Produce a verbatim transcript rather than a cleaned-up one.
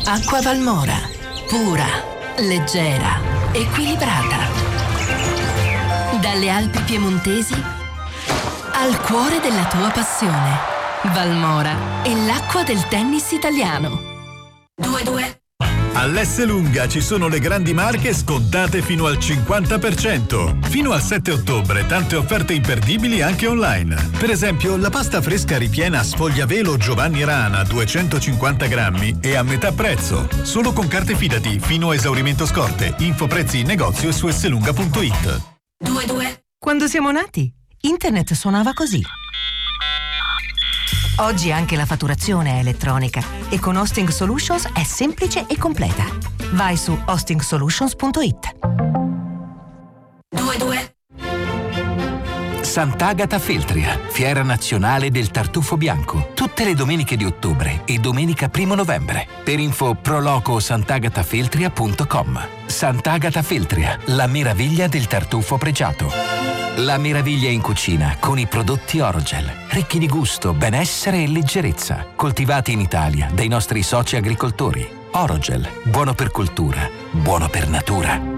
Acqua Valmora. Pura, leggera, equilibrata. Dalle Alpi piemontesi al cuore della tua passione. Valmora è l'acqua del tennis italiano. due due All'Esselunga ci sono le grandi marche scontate fino al cinquanta per cento. Fino al sette ottobre tante offerte imperdibili anche online. Per esempio la pasta fresca ripiena Sfogliavelo Giovanni Rana duecentocinquanta grammi e a metà prezzo. Solo con carte Fidati fino a esaurimento scorte. Info prezzi in negozio e su esselunga punto it. due due Quando siamo nati, internet suonava così. Oggi anche la fatturazione è elettronica e con Hosting Solutions è semplice e completa. Vai su hosting solutions punto it. due due Sant'Agata Feltria, fiera nazionale del tartufo bianco, tutte le domeniche di ottobre e domenica primo novembre. Per info proloco sant'agatafeltria punto com. Sant'Agata Feltria, la meraviglia del tartufo pregiato. La meraviglia in cucina con i prodotti Orogel, ricchi di gusto, benessere e leggerezza, coltivati in Italia dai nostri soci agricoltori. Orogel, buono per cultura, buono per natura.